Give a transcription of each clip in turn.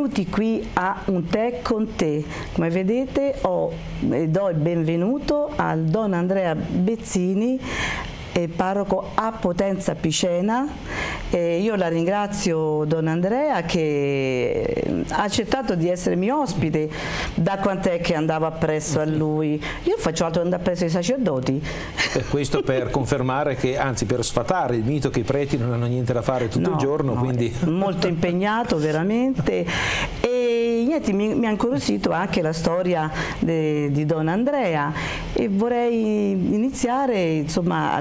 benvenuti qui a Un Tè con Te. Come vedete do il benvenuto al Don Andrea Bezzini, parroco a Potenza Picena. Io la ringrazio, Don Andrea, che ha accettato di essere mio ospite. Da quant'è che andavo appresso a lui? Io faccio altro che andare appresso ai sacerdoti. Questo per confermare che, anzi per sfatare il mito che i preti non hanno niente da fare tutto il giorno, quindi... molto impegnato veramente. E niente, mi ha incuriosito anche la storia di Don Andrea, e vorrei iniziare, insomma,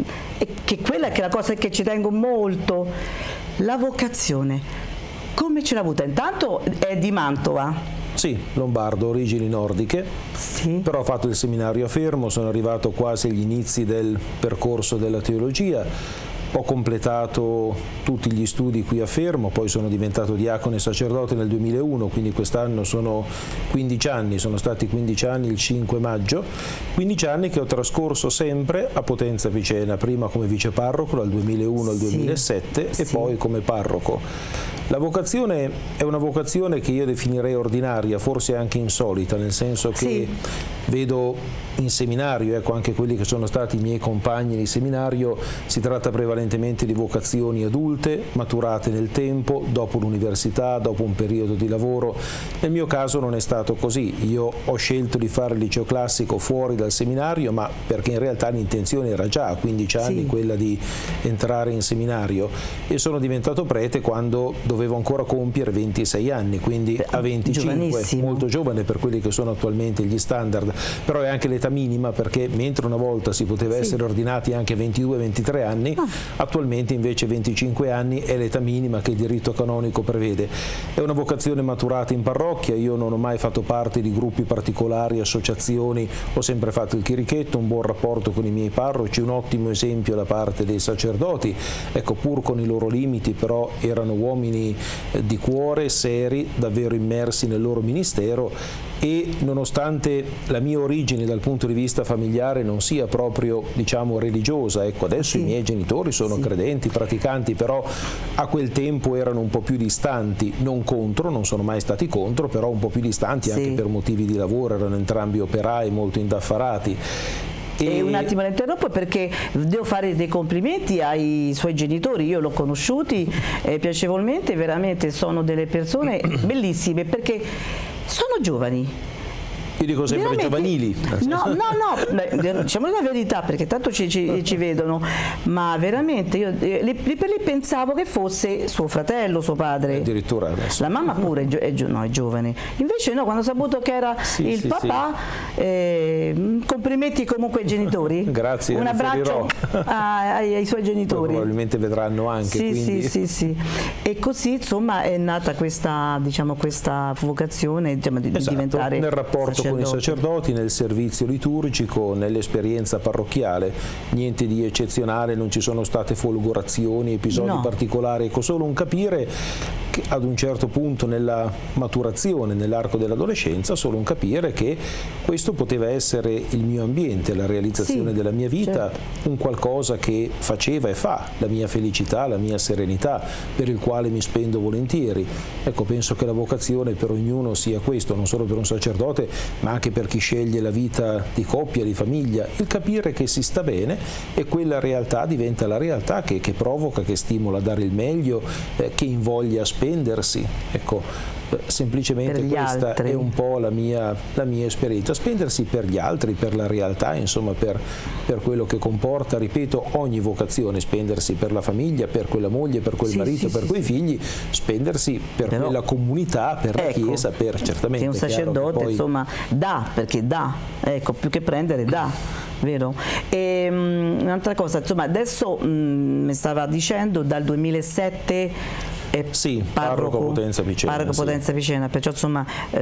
che quella che è la cosa che ci tengo molto, la vocazione. Come ce l'ha avuta? Intanto è di Mantova. Sì, lombardo, origini nordiche, sì. Però ho fatto il seminario a Fermo, sono arrivato quasi agli inizi del percorso della teologia, ho completato tutti gli studi qui a Fermo, poi sono diventato diacone e sacerdote nel 2001, quindi quest'anno sono 15 anni, sono stati 15 anni il 5 maggio, 15 anni che ho trascorso sempre a Potenza Picena, prima come viceparroco dal 2001 al 2007 e poi come parroco. La vocazione è una vocazione che io definirei ordinaria, forse anche insolita, nel senso che vedo in seminario, ecco, anche quelli che sono stati i miei compagni di seminario, si tratta prevalentemente di vocazioni adulte, maturate nel tempo, dopo l'università, dopo un periodo di lavoro. Nel mio caso non è stato così, io ho scelto di fare il liceo classico fuori dal seminario, ma perché in realtà l'intenzione era già a 15 anni quella di entrare in seminario, e sono diventato prete quando dovevo ancora compiere 26 anni, quindi a 25, molto giovane per quelli che sono attualmente gli standard, però è anche l'età minima, perché mentre una volta si poteva essere ordinati anche a 22-23 anni, attualmente invece 25 anni è l'età minima che il diritto canonico prevede. È una vocazione maturata in parrocchia, io non ho mai fatto parte di gruppi particolari, associazioni, ho sempre fatto il chierichetto, un buon rapporto con i miei parroci, un ottimo esempio da parte dei sacerdoti, ecco, pur con i loro limiti, però erano uomini di cuore, seri, davvero immersi nel loro ministero, e nonostante la mia origine dal punto di vista familiare non sia proprio, diciamo, religiosa, ecco, adesso i miei genitori sono credenti, praticanti, però a quel tempo erano un po' più distanti, non contro, non sono mai stati contro, però un po' più distanti anche per motivi di lavoro, erano entrambi operai molto indaffarati. E un attimo la interrompo perché devo fare dei complimenti ai suoi genitori, io l'ho conosciuti piacevolmente, veramente sono delle persone bellissime perché sono giovani. Io dico sempre giovanili. No, diciamo la verità, perché tanto ci vedono, ma veramente io per lì pensavo che fosse suo fratello, suo padre. Addirittura adesso. La mamma pure è giovane. Invece no, quando ho saputo che era il papà, complimenti comunque ai genitori. Grazie. Un abbraccio ai suoi genitori. Probabilmente vedranno anche. Sì. E così insomma è nata questa, diciamo, questa vocazione, diciamo, di diventare nel rapporto con i sacerdoti, nel servizio liturgico, nell'esperienza parrocchiale, niente di eccezionale, non ci sono state folgorazioni, episodi particolari, ecco, solo un capire che ad un certo punto nella maturazione, nell'arco dell'adolescenza, solo un capire che questo poteva essere il mio ambiente, la realizzazione della mia vita, un qualcosa che faceva e fa la mia felicità, la mia serenità, per il quale mi spendo volentieri. Ecco, penso che la vocazione per ognuno sia questo, non solo per un sacerdote, ma anche per chi sceglie la vita di coppia, di famiglia, il capire che si sta bene e quella realtà diventa la realtà che provoca, che stimola a dare il meglio, che invoglia a spendersi. Ecco, semplicemente questa è un po' la mia esperienza, spendersi per gli altri, per la realtà, insomma per quello che comporta, ripeto, ogni vocazione, spendersi per la famiglia, per quella moglie, per quel marito, per quei figli, spendersi per quella comunità, per la Chiesa, per certamente. Che un sacerdote poi, insomma, dà, perché dà, ecco, più che prendere dà. Vero? E un'altra cosa, insomma, adesso mi stava dicendo dal 2007 parroco Potenza Picena. Parroco Potenza Picena, perciò insomma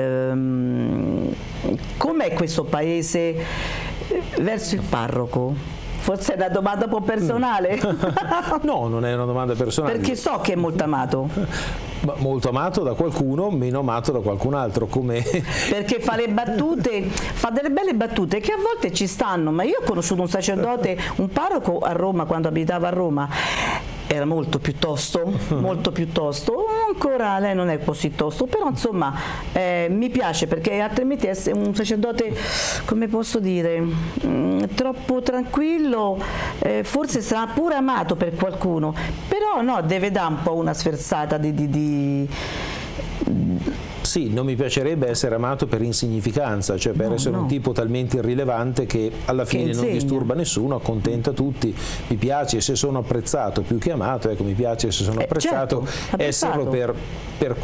com'è questo paese verso il parroco? Forse è una domanda un po' personale? No, non è una domanda personale. Perché so che è molto amato. Molto amato da qualcuno, meno amato da qualcun altro, come... Perché fa le battute, fa delle belle battute che a volte ci stanno, ma io ho conosciuto un sacerdote, un parroco a Roma, quando abitavo a Roma, era molto più tosto, ancora lei non è così tosto, però insomma mi piace, perché altrimenti essere un sacerdote, come posso dire, troppo tranquillo, forse sarà pure amato per qualcuno, però no, deve dare un po' una sferzata Sì, non mi piacerebbe essere amato per insignificanza, cioè per essere un tipo talmente irrilevante che alla fine non disturba nessuno, accontenta tutti. Mi piace se sono apprezzato più che amato, ecco, mi piace se sono apprezzato, esserlo per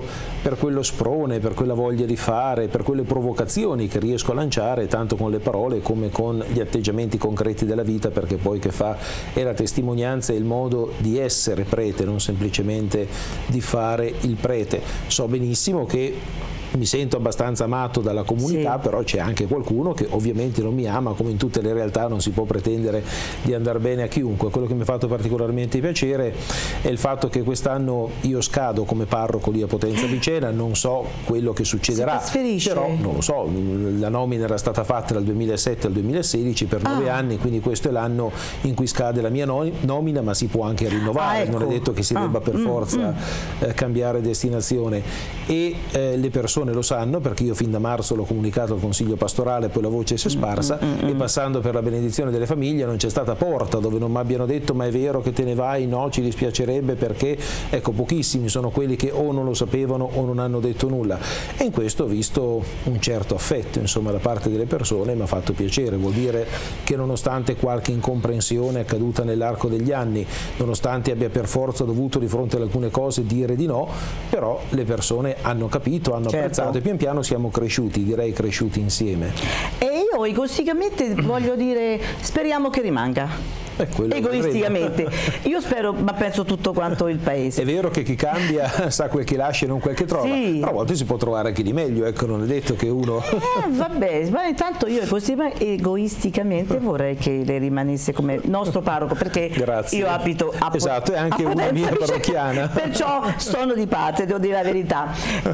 quello sprone, per quella voglia di fare, per quelle provocazioni che riesco a lanciare, tanto con le parole come con gli atteggiamenti concreti della vita, perché poi che fa è la testimonianza e il modo di essere prete, non semplicemente di fare il prete. So benissimo che mi sento abbastanza amato dalla comunità, però c'è anche qualcuno che ovviamente non mi ama, come in tutte le realtà non si può pretendere di andare bene a chiunque. Quello che mi ha fatto particolarmente piacere è il fatto che quest'anno io scado come parroco lì a Potenza Picena, non so quello che succederà, però non lo so, la nomina era stata fatta dal 2007 al 2016 per 9 anni, quindi questo è l'anno in cui scade la mia nomina, ma si può anche rinnovare, ecco. Non è detto che si debba per forza cambiare destinazione, e le persone lo sanno, perché io fin da marzo l'ho comunicato al Consiglio pastorale, poi la voce si è sparsa, e passando per la benedizione delle famiglie non c'è stata porta dove non mi abbiano detto ma è vero che te ne vai, no, ci dispiacerebbe, perché ecco, pochissimi sono quelli che o non lo sapevano o non hanno detto nulla, e in questo ho visto un certo affetto, insomma, da parte delle persone. Mi ha fatto piacere, vuol dire che nonostante qualche incomprensione accaduta nell'arco degli anni, nonostante abbia per forza dovuto di fronte ad alcune cose dire di no, però le persone hanno capito, hanno apprezzato, e pian piano siamo cresciuti, direi cresciuti insieme. E io egoisticamente voglio dire, speriamo che rimanga. Egoisticamente io spero, ma penso tutto quanto il paese. È vero che chi cambia sa quel che lascia e non quel che trova, però a volte si può trovare anche di meglio, ecco, non è detto che uno vabbè, ma intanto io egoisticamente vorrei che lei rimanesse come nostro parroco, perché io abito a esatto, è anche una mia parrocchiana, perciò sono di parte, devo dire la verità.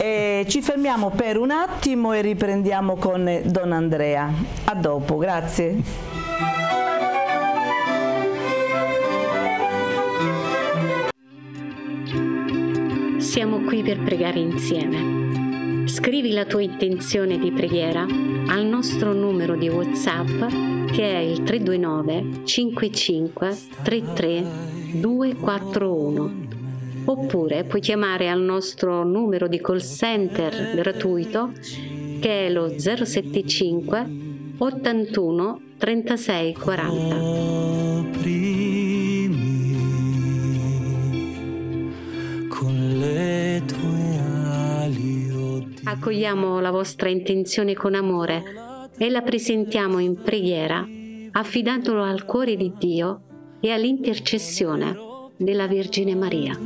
Ci fermiamo per un attimo e riprendiamo con Don Andrea. A dopo, grazie. Siamo qui per pregare insieme. Scrivi la tua intenzione di preghiera al nostro numero di WhatsApp, che è il 329 55 33 241. Oppure puoi chiamare al nostro numero di call center gratuito, che è lo 075 81 36 40. Accogliamo la vostra intenzione con amore e la presentiamo in preghiera, affidandolo al cuore di Dio e all'intercessione della Vergine Maria.